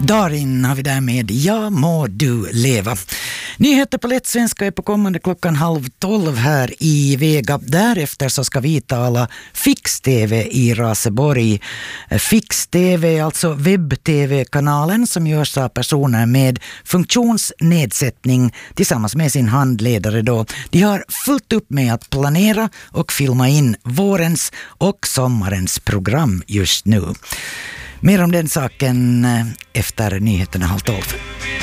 Darin har vi där med Ja må du leva. Nyheter på lätt svenska är på kommande 11:30 här i Vega. Därefter så ska vi tala Fix-TV i Raseborg. Fix-TV är alltså webb-tv-kanalen som görs av personer med funktionsnedsättning tillsammans med sin handledare då. De har fullt upp med att planera och filma in vårens och sommarens program just nu. Mer om den saken efter nyheterna 11:30.